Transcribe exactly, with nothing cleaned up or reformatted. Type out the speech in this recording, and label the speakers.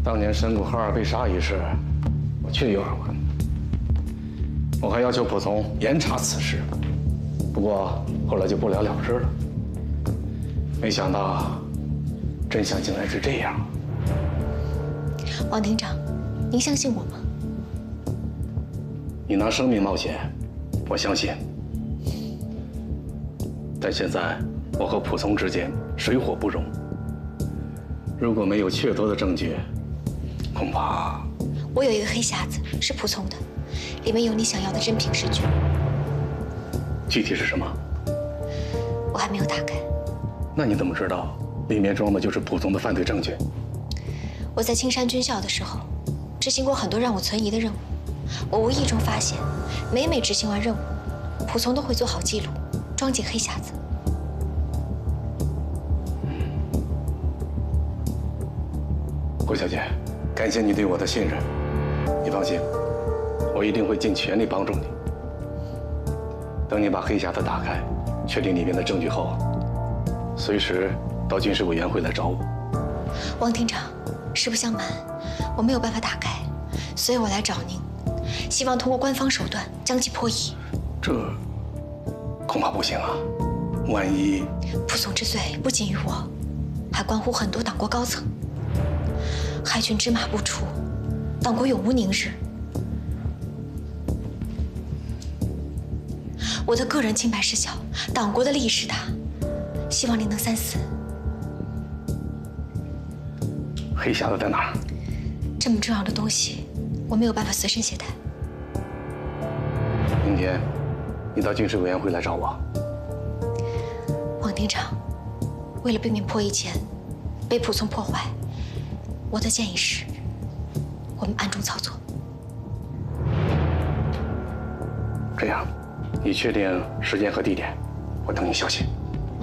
Speaker 1: 当年神谷和儿被杀一事，我确有耳闻。我还要求蒲松严查此事，不过后来就不了了之了。没想到真相竟然是这样。
Speaker 2: 王厅长，您相信我吗？
Speaker 1: 你拿生命冒险，我相信。但现在我和蒲松之间水火不容，如果没有确凿的证据，恐怕……
Speaker 2: 我有一个黑匣子，是蒲松的，里面有你想要的真凭实据。
Speaker 1: 具体是什么？
Speaker 2: 我还没有打开。
Speaker 1: 那你怎么知道里面装的就是蒲松的犯罪证据？
Speaker 2: 我在青山军校的时候，执行过很多让我存疑的任务。我无意中发现，每每执行完任务，蒲松都会做好记录，装进黑匣子。
Speaker 1: 顾小姐，感谢你对我的信任。你放心，我一定会尽全力帮助你。等你把黑匣子打开，确定里面的证据后，随时到军事委员会来找我。
Speaker 2: 王厅长，实不相瞒，我没有办法打开，所以我来找您，希望通过官方手段将其破译。
Speaker 1: 这恐怕不行啊！万一……
Speaker 2: 蒲松之罪不仅于我，还关乎很多党国高层。害群之马不除，党国永无宁日。我的个人清白是小，党国的利益是大，希望您能三思。
Speaker 1: 黑匣子在哪儿？
Speaker 2: 这么重要的东西，我没有办法随身携带。
Speaker 1: 明天，你到军事委员会来找我。
Speaker 2: 王厅长，为了避免破译前被蒲松破坏，我的建议是，我们暗中操作。
Speaker 1: 这样，你确定时间和地点，我等你消息。